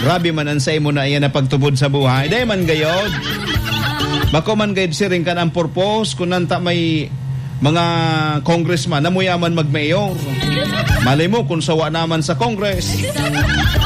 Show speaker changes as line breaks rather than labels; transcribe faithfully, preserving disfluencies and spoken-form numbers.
Grabe man ang say mo na iyan na pagtubod sa buhay. Dahil man gayod. Bako man gayod si rin ka ng purpose kung nanta may mga congressman na muyaman mag-mayor. Malay mo kung sawa naman sa Congress.